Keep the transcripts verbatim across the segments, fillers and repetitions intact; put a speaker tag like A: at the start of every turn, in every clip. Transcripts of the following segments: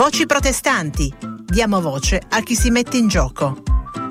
A: Voci protestanti. Diamo voce a chi si mette in gioco.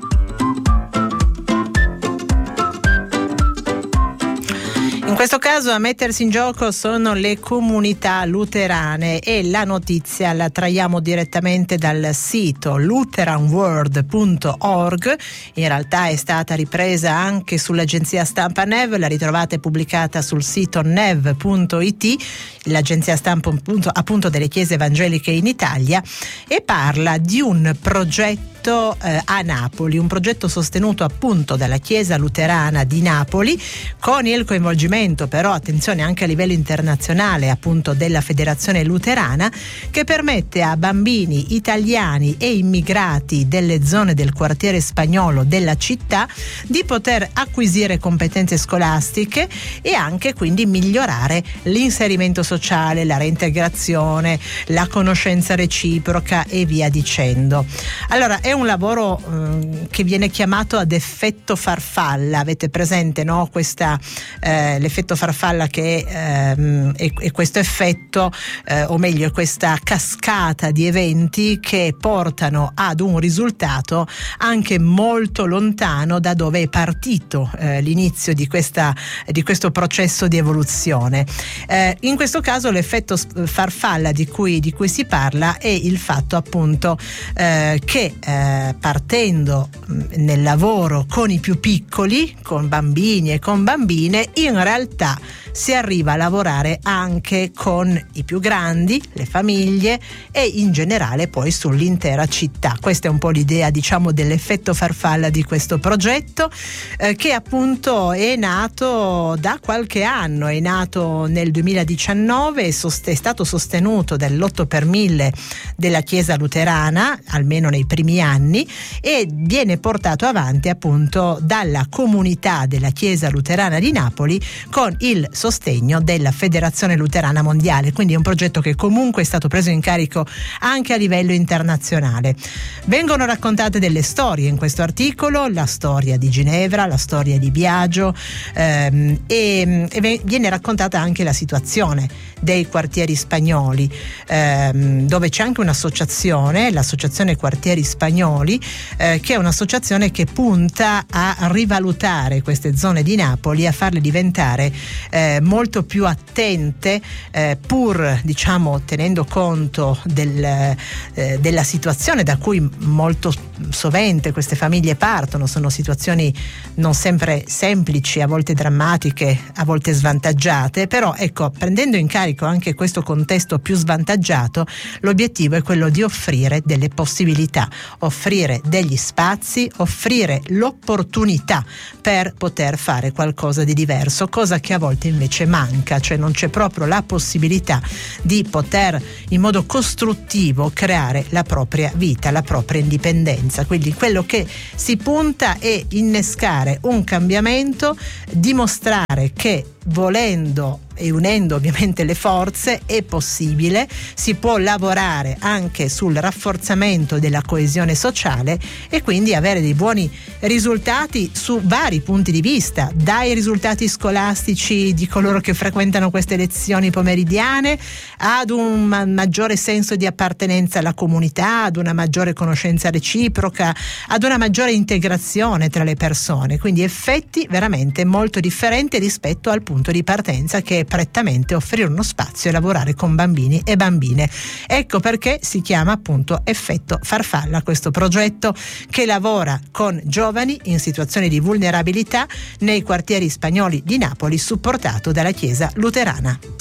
A: In questo caso a mettersi in gioco sono le comunità luterane e la notizia la traiamo direttamente dal sito lutheran world punto org. In realtà è stata ripresa anche sull'agenzia stampa N E V, la ritrovate pubblicata sul sito nev punto it, l'agenzia stampa appunto, appunto delle chiese evangeliche in Italia, e parla di un progetto Eh, a Napoli, un progetto sostenuto appunto dalla Chiesa Luterana di Napoli, con il coinvolgimento però, attenzione, anche a livello internazionale appunto della Federazione Luterana, che permette a bambini italiani e immigrati delle zone del quartiere spagnolo della città di poter acquisire competenze scolastiche e anche quindi migliorare l'inserimento sociale, la reintegrazione, la conoscenza reciproca e via dicendo. Allora, è un lavoro eh, che viene chiamato ad effetto farfalla. Avete presente, no? Questa, eh, l'effetto farfalla che eh, è, è questo effetto, eh, o meglio è questa cascata di eventi che portano ad un risultato anche molto lontano da dove è partito eh, l'inizio di, questa, di questo processo di evoluzione. Eh, in questo caso l'effetto farfalla di cui, di cui si parla è il fatto appunto eh, che eh, partendo nel lavoro con i più piccoli, con bambini e con bambine, in realtà si arriva a lavorare anche con i più grandi, le famiglie e in generale poi sull'intera città. Questa è un po' l'idea, diciamo, dell'effetto farfalla di questo progetto eh, che appunto è nato da qualche anno, è nato nel duemiladiciannove, è, sost- è stato sostenuto dall'otto per mille della Chiesa Luterana, almeno nei primi anni, e viene portato avanti appunto dalla comunità della Chiesa Luterana di Napoli con il sostegno della Federazione Luterana Mondiale, quindi è un progetto che comunque è stato preso in carico anche a livello internazionale. Vengono raccontate delle storie in questo articolo, la storia di Ginevra, la storia di Biagio ehm, e, e viene raccontata anche la situazione dei quartieri spagnoli, ehm, dove c'è anche un'associazione, l'associazione Quartieri Spagnoli, eh, che è un'associazione che punta a rivalutare queste zone di Napoli, a farle diventare eh, molto più attente, eh, pur diciamo tenendo conto del, eh, della situazione da cui molto sovente queste famiglie partono. Sono situazioni non sempre semplici, a volte drammatiche, a volte svantaggiate, però ecco, prendendo in carico anche questo contesto più svantaggiato, l'obiettivo è quello di offrire delle possibilità, offrire degli spazi, offrire l'opportunità per poter fare qualcosa di diverso, cosa che a volte invece manca, cioè non c'è proprio la possibilità di poter in modo costruttivo creare la propria vita, la propria indipendenza. Quindi quello che si punta è innescare un cambiamento, dimostrare che volendo e unendo ovviamente le forze è possibile, si può lavorare anche sul rafforzamento della coesione sociale e quindi avere dei buoni risultati su vari punti di vista, dai risultati scolastici di coloro che frequentano queste lezioni pomeridiane ad un ma- maggiore senso di appartenenza alla comunità, ad una maggiore conoscenza reciproca, ad una maggiore integrazione tra le persone, quindi effetti veramente molto differenti rispetto al punto di partenza, che è prettamente offrire uno spazio e lavorare con bambini e bambine. Ecco perché si chiama appunto effetto farfalla questo progetto, che lavora con giovani in situazioni di vulnerabilità nei quartieri spagnoli di Napoli, supportato dalla Chiesa Luterana.